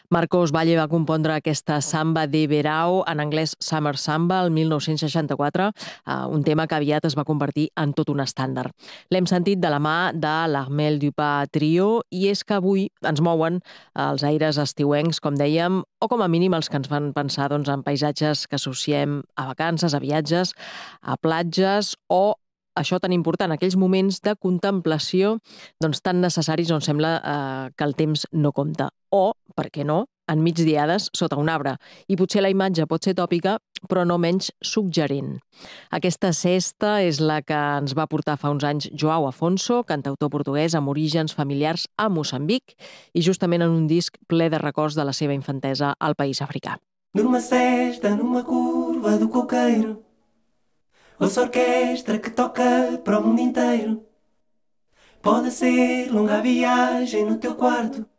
Marcos Valle va compondre aquesta Samba de Verão, en anglès Summer Samba, el 1964, un tema que aviat es va convertir en tot un estàndard. L'hem sentit de la mà de l'Armel Dupas Trio i és que avui ens mouen els aires estiuencs, com dèiem, o com a mínim els que ens fan pensar en paisatges que associem a vacances, a viatges, a platges o això tan important, aquells moments de contemplació tan necessaris on sembla que el temps no compta. O, per què no, en migdiades sota un arbre. I potser la imatge pot ser tòpica, però no menys suggerent. Aquesta cesta és la que ens va portar fa uns anys Joao Afonso, cantautor portuguès amb orígens familiars a Moçambic i justament en un disc ple de records de la seva infantesa al país africà. Numa cesta, numa curva do coqueiro, ouço orquestra que toca para o mundo inteiro. Pode ser longa a viagem no teu quarto,